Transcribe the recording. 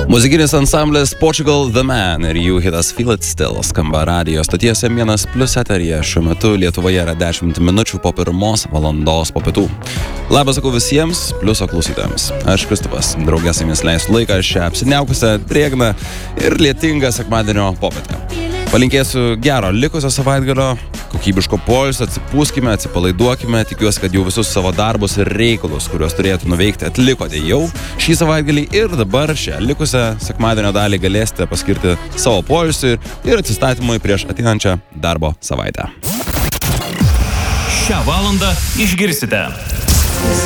Muzikinis ansamblis Portugal The Man ir jų hitas Feel It Still skamba radijo stoties M1+ eteryje. Šiuo metu Lietuvoje yra 10 minučių po 1 valandos po pietų. Labas sakau visiems pliuso klausytojams. Aš Kristupas, draugės su jumis leisiu laiką šią apsiniaukusią, drėgną ir lietingą sekmadienio popietę. Palinkėsiu gero likusio savaitgalio, kokybiško poilsio, atsipūskime, atsipalaiduokime. Tikiuosi, kad jau visus savo darbus ir reikalus, kuriuos turėtų nuveikti, atlikote jau šį savaitgalį ir dabar šią likusią sekmadienio dalį galėsite paskirti savo poilsiui ir atsistatymui prieš ateinančią darbo savaitę. Šią valandą išgirsite